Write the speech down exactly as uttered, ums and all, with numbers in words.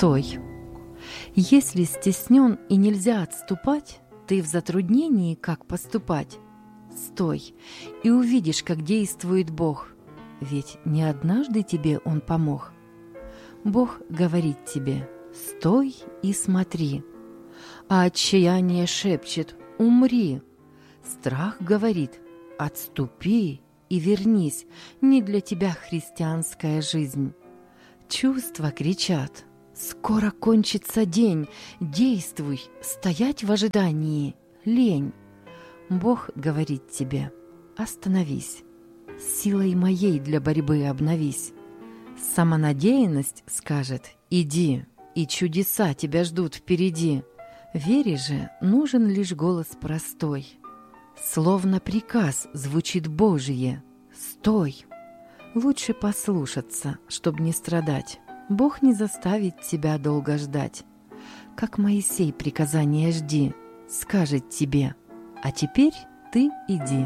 Стой. Если стеснен и нельзя отступать, ты в затруднении, как поступать. Стой, и увидишь, как действует Бог, ведь не однажды тебе Он помог. Бог говорит тебе: стой и смотри, а отчаяние шепчет: умри. Страх говорит: отступи и вернись, не для тебя христианская жизнь. Чувства кричат: скоро кончится день, действуй, стоять в ожидании лень. Бог говорит тебе: остановись, силой моей для борьбы обновись. Самонадеянность скажет: иди, и чудеса тебя ждут впереди. Вере же нужен лишь голос простой. Словно приказ звучит Божие: стой. Лучше послушаться, чтоб не страдать. Бог не заставит тебя долго ждать. Как Моисей приказание жди, скажет тебе: а теперь ты иди.